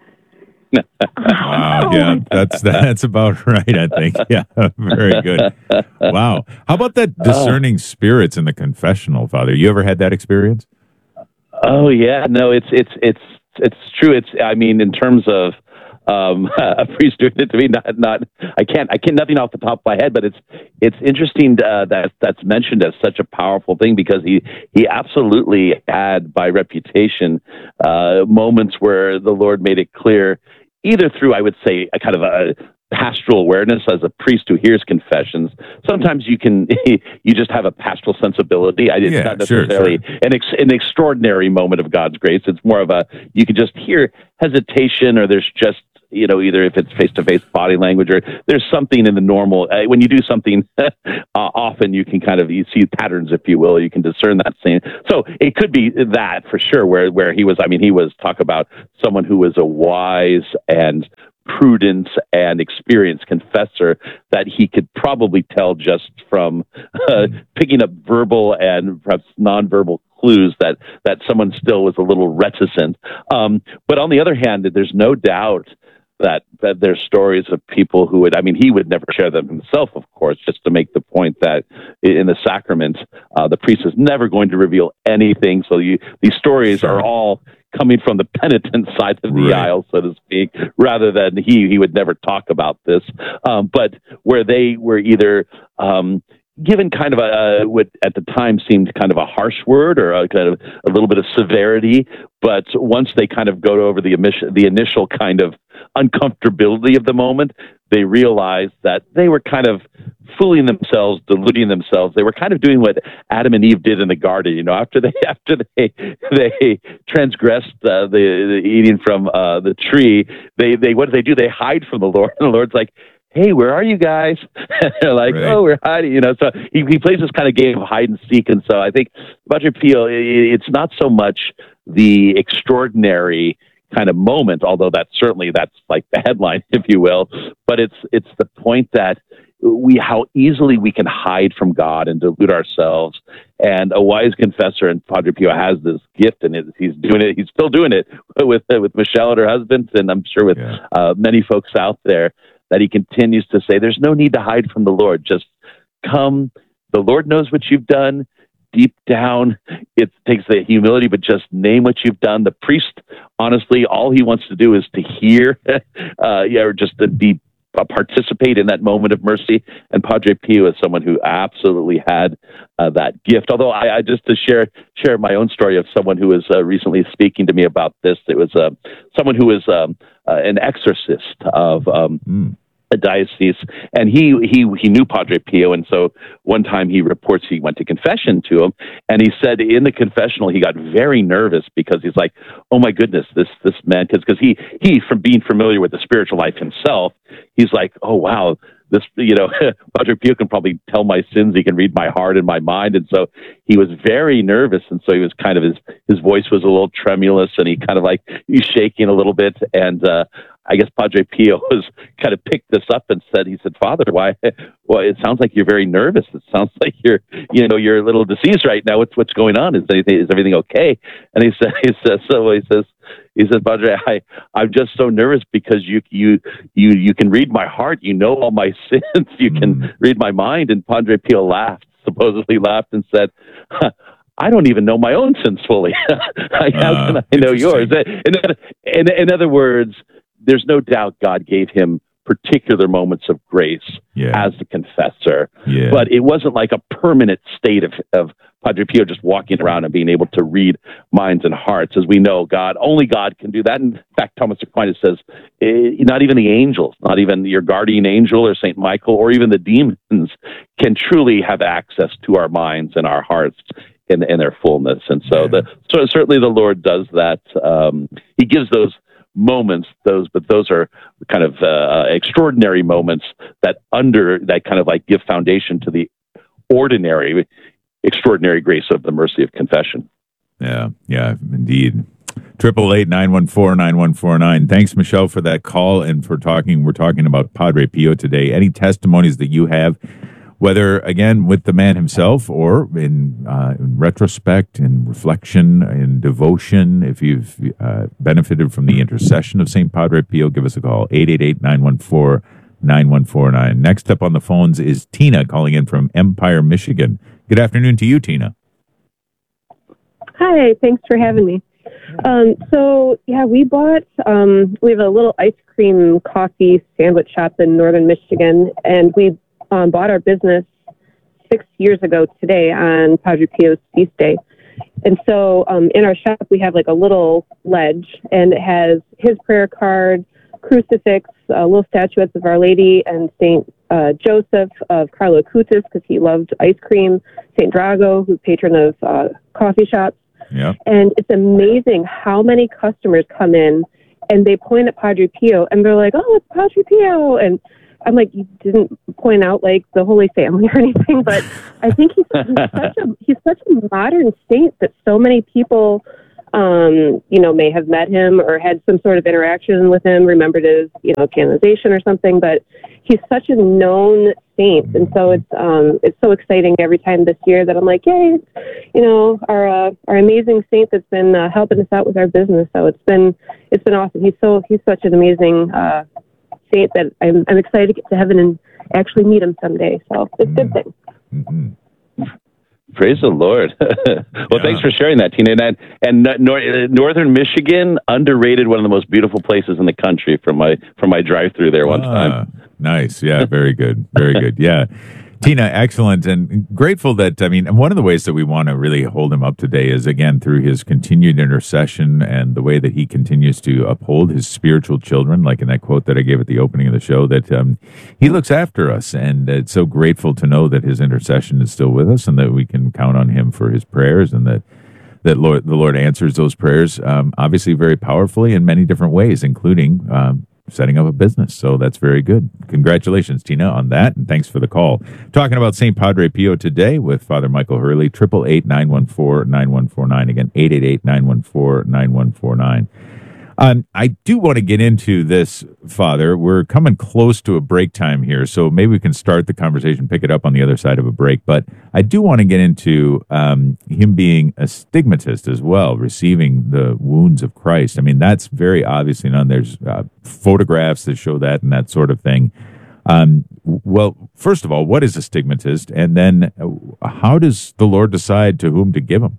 Wow, yeah, that's that's about right, I think. Yeah, very good. Wow. How about that discerning spirits in the confessional, Father? You ever had that experience? Oh yeah, no, it's it's it's it's true. It's I mean, in terms of um, a priest doing it to me, not not I can't I can't nothing off the top of my head, but it's it's interesting uh, that that's mentioned as such a powerful thing, because he he absolutely had, by reputation, uh, moments where the Lord made it clear, either through, I would say, a kind of a pastoral awareness as a priest who hears confessions. Sometimes you can, you just have a pastoral sensibility. I, it's Yeah, not sure, necessarily sure. An, ex, an extraordinary moment of God's grace. It's more of a, you can just hear hesitation, or there's just, you know, either if it's face-to-face body language, or there's something in the normal, uh, when you do something uh, often, you can kind of, you see patterns, if you will, you can discern that same. So it could be that for sure, where, where he was, I mean, he was, talk about someone who was a wise and prudent and experienced confessor, that he could probably tell just from uh, picking up verbal and perhaps nonverbal clues that, that someone still was a little reticent. Um, but on the other hand, there's no doubt that that there's stories of people who would, I mean, he would never share them himself, of course, just to make the point that in the sacrament, uh, the priest is never going to reveal anything. So you, these stories Sure. are all coming from the penitent side of the Right. aisle, so to speak, rather than he, he would never talk about this. Um, but where they were either, um, given kind of a, what at the time seemed kind of a harsh word, or a kind of a little bit of severity, but once they kind of go over the initial, the initial kind of uncomfortability of the moment, they realized that they were kind of fooling themselves, deluding themselves. They were kind of doing what Adam and Eve did in the garden. You know, after they after they they transgressed uh, the, the eating from uh, the tree, they they what do they do? They hide from the Lord, and the Lord's like, hey, where are you guys? They're like, Right. oh, we're hiding, you know. So he, he plays this kind of game of hide and seek. And so I think Padre Pio, it, it's not so much the extraordinary kind of moment, although that's certainly, that's like the headline, if you will, but it's, it's the point that we, how easily we can hide from God and delude ourselves. And a wise confessor, and Padre Pio has this gift, and it, he's doing it, he's still doing it with, with Michelle and her husband, and I'm sure with Yeah. uh, many folks out there, that he continues to say, there's no need to hide from the Lord. Just come. The Lord knows what you've done. Deep down, it takes the humility, but just name what you've done. The priest, honestly, all he wants to do is to hear, uh, yeah, or just to be uh, participate in that moment of mercy. And Padre Pio is someone who absolutely had uh, that gift. Although I, I just to share share my own story of someone who was uh, recently speaking to me about this. It was uh, someone who was um, uh, an exorcist of um, Mm. a diocese, and he he he knew Padre Pio, and so one time he reports he went to confession to him, and he said in the confessional he got very nervous because he's like, oh my goodness, this this man, because because he he from being familiar with the spiritual life himself, he's like, oh wow, this, you know, Padre Pio can probably tell my sins, he can read my heart and my mind, and so he was very nervous, and so he was kind of his his voice was a little tremulous, and he kind of like he's shaking a little bit, and uh I guess Padre Pio was kind of picked this up and said, he said, Father, why, well, it sounds like you're very nervous. It sounds like you're, you know, you're a little diseased right now. What's, what's going on? Is anything, is everything okay? And he said, he says, so he says, he said, Padre, I, I'm just so nervous because you, you, you, you can read my heart. You know all my sins. You can Mm. read my mind. And Padre Pio laughed, supposedly laughed and said, huh, I don't even know my own sins fully. How can Uh, I know yours? interesting. In, in, in other words, there's no doubt God gave him particular moments of grace Yeah. as the confessor, Yeah. but it wasn't like a permanent state of, of Padre Pio just walking around and being able to read minds and hearts. As we know, God, only God can do that. In fact, Thomas Aquinas says, eh, not even the angels, not even your guardian angel or Saint Michael or even the demons can truly have access to our minds and our hearts in, in their fullness. And so, Yeah. the, so certainly the Lord does that. Um, he gives those moments, those, but those are kind of uh, extraordinary moments that under that kind of like give foundation to the ordinary, extraordinary grace of the mercy of confession. Yeah, yeah, indeed. Triple eight nine one four nine one four nine. Thanks, Michelle, for that call and for talking. We're talking about Padre Pio today. Any testimonies that you have, whether again with the man himself or in, uh, in retrospect, in reflection, in devotion, if you've uh, benefited from the intercession of Saint Padre Pio, give us a call, eight eight eight nine one four nine one four nine. Next up on the phones is Tina calling in from Empire, Michigan. Good afternoon to you, Tina. Hi, thanks for having me. Um, so, yeah, we bought, um, we have a little ice cream coffee sandwich shop in northern Michigan, and we um, bought our business six years ago today on Padre Pio's feast day. And so um, in our shop, we have like a little ledge, and it has his prayer card, crucifix, uh, little statuettes of Our Lady and Saint uh, Joseph of Carlo Acutis, because he loved ice cream, Saint Drago, who's patron of uh, coffee shops. Yeah. And it's amazing how many customers come in and they point at Padre Pio and they're like, oh, it's Padre Pio. And I'm like, you didn't point out like the Holy Family or anything, but I think he's, he's such a he's such a modern saint that so many people, um, you know, may have met him or had some sort of interaction with him, remembered his, you know, canonization or something. But he's such a known saint, and so it's um, it's so exciting every time this year that I'm like, yay, you know, our uh, our amazing saint that's been uh, helping us out with our business. So it's been it's been awesome. He's so he's such an amazing Uh, state that I'm, I'm excited to get to heaven and actually meet him someday. So it's a good thing. Mm-hmm. Praise the Lord. well, yeah. Thanks for sharing that, Tina. And, and nor- Northern Michigan, underrated, one of the most beautiful places in the country from my from my drive-through there one ah, time. Nice. Yeah, very good. Very good. Yeah. Tina, excellent, and grateful that, I mean, one of the ways that we want to really hold him up today is, again, through his continued intercession and the way that he continues to uphold his spiritual children, like in that quote that I gave at the opening of the show, that um, he looks after us, and it's so grateful to know that his intercession is still with us and that we can count on him for his prayers, and that that Lord, the Lord answers those prayers, um, obviously very powerfully in many different ways, including um, setting up a business. So that's very good. Congratulations, Tina, on that. And thanks for the call. Talking about Saint Padre Pio today with Father Michael Hurley, eight eight eight, nine one four, nine one four nine. Again, eight eight eight, nine one four, nine one four nine. Um, I do want to get into this, Father. We're coming close to a break time here, so maybe we can start the conversation, pick it up on the other side of a break. But I do want to get into um, him being a stigmatist as well, receiving the wounds of Christ. I mean, that's very obviously known. There's uh, photographs that show that and that sort of thing. Um, well, first of all, what is a stigmatist? And then uh, how does the Lord decide to whom to give them?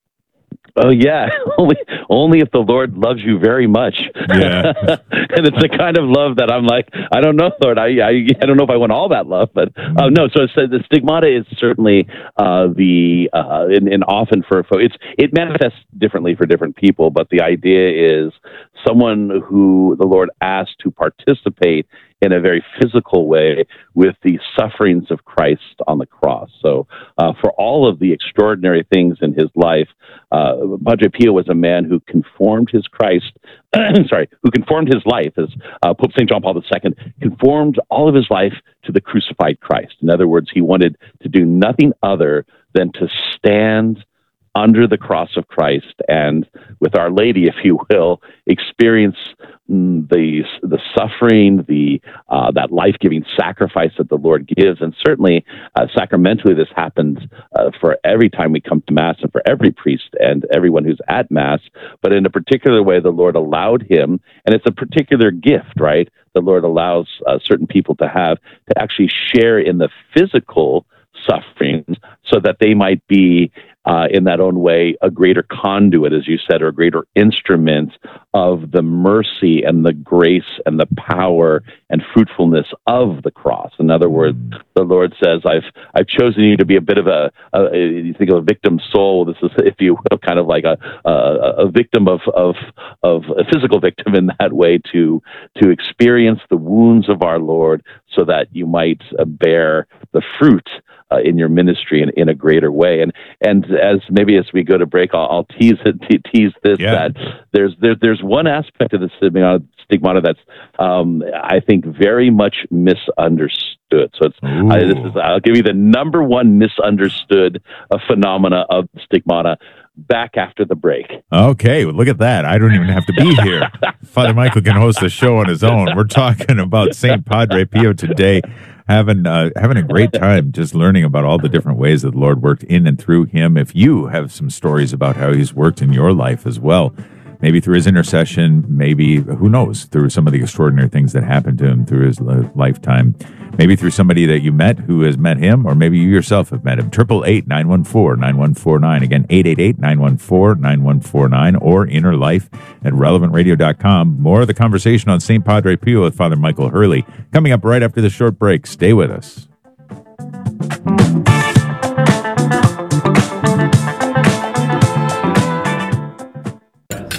Oh yeah, only only if the Lord loves you very much. Yeah, and it's the kind of love that I'm like, I don't know, Lord, I I, I don't know if I want all that love, but uh, no. So, so the stigmata is certainly uh, the uh, and, and often for for it's it manifests differently for different people, but the idea is someone who the Lord asks to participate in a very physical way with the sufferings of Christ on the cross. So uh, for all of the extraordinary things in his life, uh, Padre Pio was a man who conformed his Christ, sorry, who conformed his life, as uh, Pope Saint John Paul the Second conformed all of his life to the crucified Christ. In other words, he wanted to do nothing other than to stand under the cross of Christ and, with Our Lady, if you will, experience mm, the the suffering, the uh, that life-giving sacrifice that the Lord gives. And certainly, uh, sacramentally, this happens uh, for every time we come to Mass and for every priest and everyone who's at Mass. But in a particular way, the Lord allowed him, and it's a particular gift, right? The Lord allows uh, certain people to have, to actually share in the physical sufferings so that they might be uh, in that own way a greater conduit, as you said, or a greater instrument of the mercy and the grace and the power and fruitfulness of the cross. In other words, the Lord says, I've I've chosen you to be a bit of a, a you think of a victim soul. This is, if you will, kind of like a a, a victim of, of of a physical victim in that way, to to experience the wounds of our Lord so that you might uh, bear the fruit Uh, in your ministry in, in a greater way. And and as maybe as we go to break, I'll, I'll tease it, te- tease this, yeah. that there's there, there's one aspect of the stigmata, stigmata that's, um, I think, very much misunderstood. So it's, I, this is, I'll give you the number one misunderstood uh, phenomena of stigmata back after the break. Okay, well, look at that. I don't even have to be here. Father Michael can host a show on his own. We're talking about Saint Padre Pio today. Having uh, having a great time just learning about all the different ways that the Lord worked in and through him. If you have some stories about how he's worked in your life as well, maybe through his intercession, maybe, who knows, through some of the extraordinary things that happened to him through his lifetime, maybe through somebody that you met who has met him, or maybe you yourself have met him. eight eight eight, nine one four, nine one four nine. Again, eight eight eight, nine one four, nine one four nine, or inner life at relevant radio dot com. More of the conversation on Saint Padre Pio with Father Michael Hurley coming up right after the short break. Stay with us.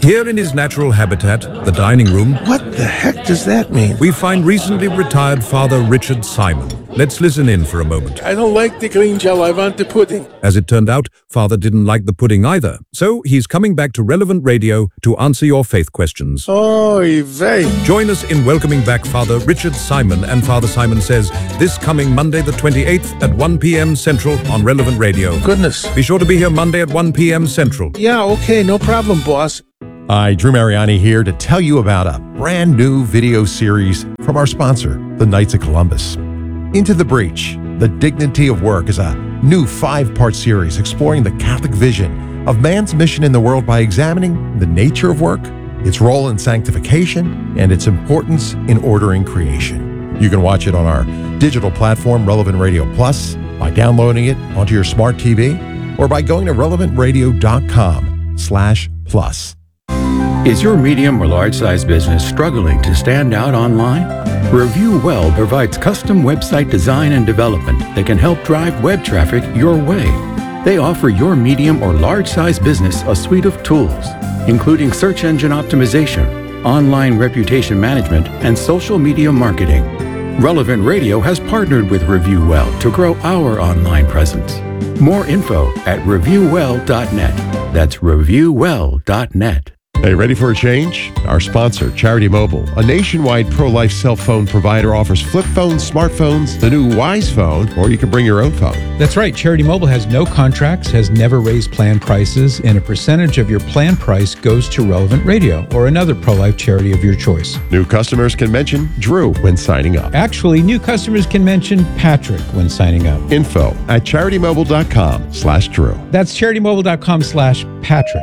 Here in his natural habitat, the dining room, What the heck does that mean? we find recently retired Father Richard Simon. Let's listen in for a moment. I don't like the green gel. I want the pudding. As it turned out, Father didn't like the pudding either, so he's coming back to Relevant Radio to answer your faith questions. Oy vey. Join us in welcoming back Father Richard Simon and Father Simon Says this coming Monday the twenty-eighth at one p.m. Central on Relevant Radio. Goodness. Be sure to be here Monday at one p.m. Central. Yeah, okay, no problem, boss. Hi, Drew Mariani here to tell you about a brand new video series from our sponsor, the Knights of Columbus. Into the Breach, The Dignity of Work is a new five-part series exploring the Catholic vision of man's mission in the world by examining the nature of work, its role in sanctification, and its importance in ordering creation. You can watch it on our digital platform, Relevant Radio Plus, by downloading it onto your smart T V, or by going to relevant radio dot com slash plus. Is your medium or large-size business struggling to stand out online? Review Well provides custom website design and development that can help drive web traffic your way. They offer your medium or large-size business a suite of tools, including search engine optimization, online reputation management, and social media marketing. Relevant Radio has partnered with Review Well to grow our online presence. More info at review well dot net. That's review well dot net. Hey, ready for a change? Our sponsor, Charity Mobile, a nationwide pro-life cell phone provider, offers flip phones, smartphones, the new Wise phone, or you can bring your own phone. That's right. Charity Mobile has no contracts, has never raised plan prices, and a percentage of your plan price goes to Relevant Radio or another pro-life charity of your choice. New customers can mention Drew when signing up. Actually, new customers can mention Patrick when signing up. Info at charitymobile.com slash Drew. That's charitymobile.com slash Patrick.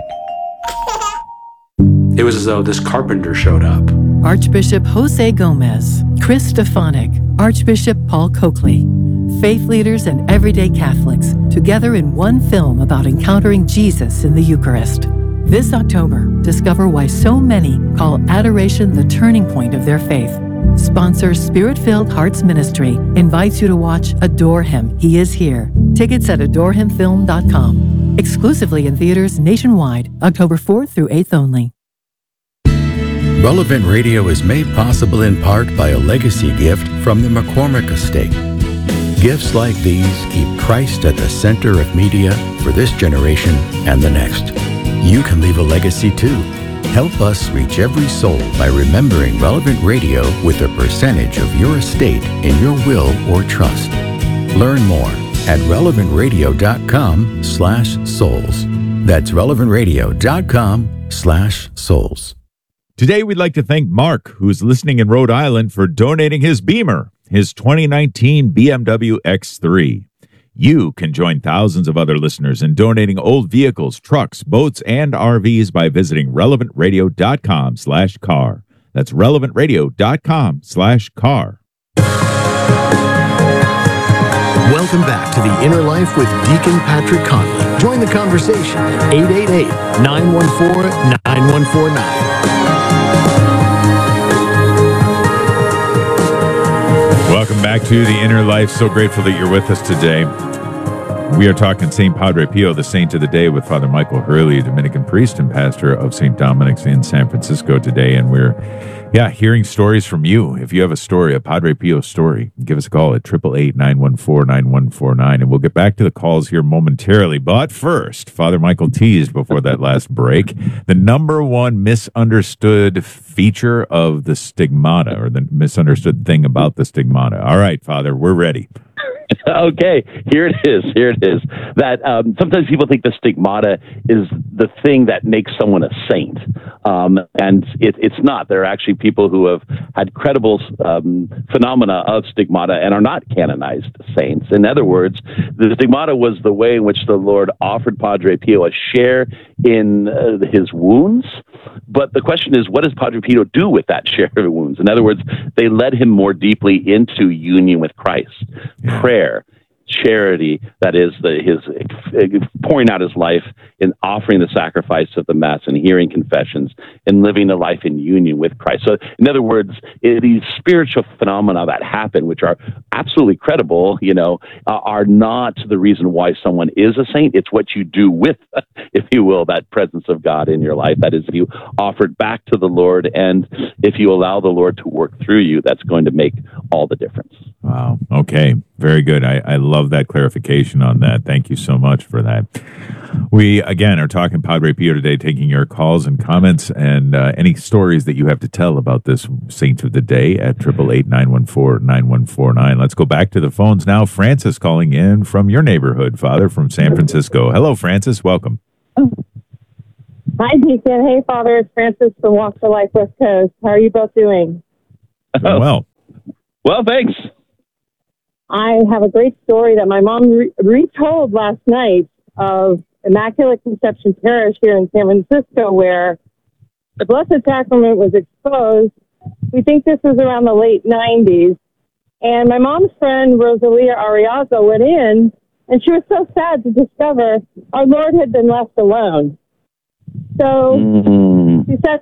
It was as though this carpenter showed up. Archbishop Jose Gomez, Chris Stefanik, Archbishop Paul Coakley. Faith leaders and everyday Catholics together in one film about encountering Jesus in the Eucharist. This October, discover why so many call adoration the turning point of their faith. Sponsor Spirit-Filled Hearts Ministry invites you to watch Adore Him, He Is Here. Tickets at adore him film dot com. Exclusively in theaters nationwide, October fourth through eighth only. Relevant Radio is made possible in part by a legacy gift from the McCormick Estate. Gifts like these keep Christ at the center of media for this generation and the next. You can leave a legacy too. Help us reach every soul by remembering Relevant Radio with a percentage of your estate in your will or trust. Learn more at relevant radio dot com slash souls. That's relevant radio dot com slash souls. Today, we'd like to thank Mark, who's listening in Rhode Island, for donating his Beamer, his twenty nineteen B M W X three. You can join thousands of other listeners in donating old vehicles, trucks, boats, and R Vs by visiting relevant radio dot com slash car. That's relevant radio dot com slash car. Welcome back to The Inner Life with Deacon Patrick Conley. Join the conversation at eight eight eight, nine one four, nine one four nine. Welcome back to The Inner Life. So grateful that you're with us today. We are talking Saint Padre Pio, the saint of the day, with Father Michael Hurley, Dominican priest and pastor of Saint Dominic's in San Francisco today. And we're, yeah, hearing stories from you. If you have a story, a Padre Pio story, give us a call at eight eight eight, nine one four, nine one four nine. And we'll get back to the calls here momentarily. But first, Father Michael teased before that last break, the number one misunderstood feature of the stigmata, or the misunderstood thing about the stigmata. All right, Father, we're ready. Okay, here it is. Here it is. That um, sometimes people think the stigmata is the thing that makes someone a saint, um, and it, it's not. There are actually people who have had credible um, phenomena of stigmata and are not canonized saints. In other words, the stigmata was the way in which the Lord offered Padre Pio a share in uh, his wounds. But the question is, what does Padre Pio do with that share of wounds? In other words, they led him more deeply into union with Christ. Prayer, charity, that is the, his pouring out his life in offering the sacrifice of the Mass and hearing confessions and living a life in union with Christ. So in other words, it, these spiritual phenomena that happen, which are absolutely credible, you know, uh, are not the reason why someone is a saint. It's what you do with, if you will, that presence of God in your life. That is, if you offer it back to the Lord and if you allow the Lord to work through you, that's going to make all the difference. Wow. Okay. Very good. I, I love that clarification on that. Thank you so much for that. We, again, are talking Padre Pio today, taking your calls and comments and uh, any stories that you have to tell about this saint of the day at eight eight eight, nine one four, nine one four nine. Let's go back to the phones now. Francis calling in from your neighborhood, Father, from San Francisco. Hello, Francis. Welcome. Hi, Deacon. Hey, Father. It's Francis from Walk for Life West Coast. How are you both doing? Doing well. Well, thanks. I have a great story that my mom re- retold last night of Immaculate Conception Parish here in San Francisco, where the Blessed Sacrament was exposed. We think this was around the late nineties. And my mom's friend, Rosalia Arriaga, went in, and she was so sad to discover our Lord had been left alone. So Mm-hmm. she sat